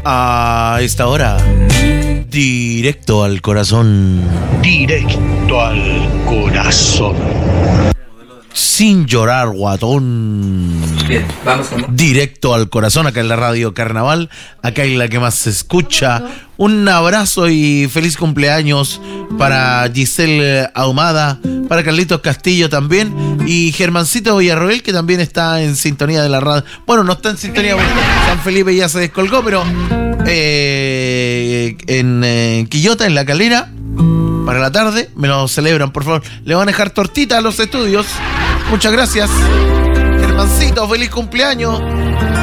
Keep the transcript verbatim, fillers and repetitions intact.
A esta hora, directo al corazón. Directo al corazón. Sin llorar, guatón. Bien, vamos con... Directo al corazón, acá en la radio Carnaval, acá en la que más se escucha. Un abrazo y feliz cumpleaños para Giselle Ahumada, para Carlitos Castillo también, y Germancito Villarroel, que también está en sintonía de la radio. Bueno, no está en sintonía porque San Felipe ya se descolgó, pero eh, en eh, Quillota, en La Calera, para la tarde, me lo celebran, por favor. Le van a dejar tortita a los estudios. Muchas gracias. Germancito, feliz cumpleaños.